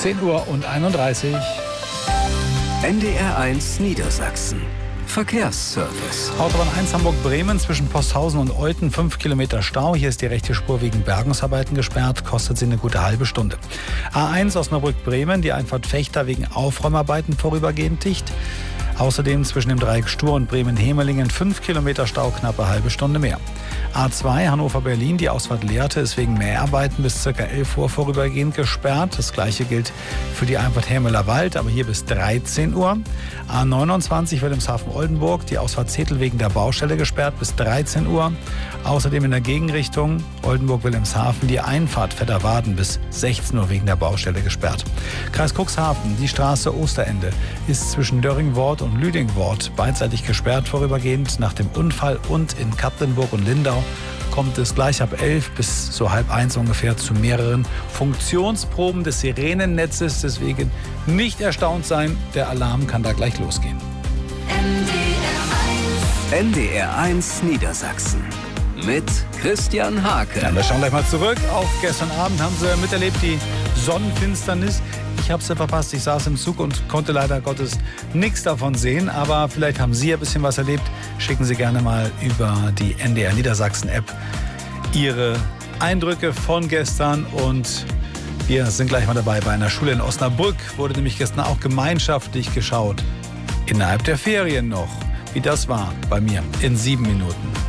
10:31 Uhr. NDR1 Niedersachsen. Verkehrsservice. Autobahn 1 Hamburg-Bremen zwischen Posthausen und Olten, 5 Kilometer Stau. Hier ist die rechte Spur wegen Bergungsarbeiten gesperrt, kostet sie eine gute halbe Stunde. A1 Osnabrück-Bremen, die Einfahrt Vechta wegen Aufräumarbeiten vorübergehend dicht. Außerdem zwischen dem Dreieck Stur und Bremen-Hemelingen 5 Kilometer Stau, knappe halbe Stunde mehr. A2 Hannover-Berlin, die Ausfahrt Lehrte ist wegen Mäharbeiten bis ca. 11 Uhr vorübergehend gesperrt. Das gleiche gilt für die Einfahrt Hermeler Wald, aber hier bis 13 Uhr. A29 Wilhelmshaven-Oldenburg, die Ausfahrt Zetel wegen der Baustelle gesperrt bis 13 Uhr. Außerdem in der Gegenrichtung Oldenburg-Wilhelmshaven die Einfahrt Vetterwaden bis 16 Uhr wegen der Baustelle gesperrt. Kreis Cuxhaven, die Straße Osterende ist zwischen Döringwort und Lüdingwort beidseitig gesperrt vorübergehend nach dem Unfall, und in Kapdenburg und Lindau kommt es gleich ab 11 bis so 12:30 ungefähr zu mehreren Funktionsproben des Sirenennetzes. Deswegen nicht erstaunt sein, der Alarm kann da gleich losgehen. NDR1 Niedersachsen mit Christian Hake. Ja, wir schauen gleich mal zurück auf gestern Abend. Haben Sie miterlebt, die Sonnenfinsternis? Ich habe sie verpasst. Ich saß im Zug und konnte leider Gottes nichts davon sehen. Aber vielleicht haben Sie ein bisschen was erlebt. Schicken Sie gerne mal über die NDR Niedersachsen App Ihre Eindrücke von gestern. Und wir sind gleich mal dabei. Bei einer Schule in Osnabrück wurde nämlich gestern auch gemeinschaftlich geschaut. Innerhalb der Ferien noch. Wie das war bei mir in 7 Minuten.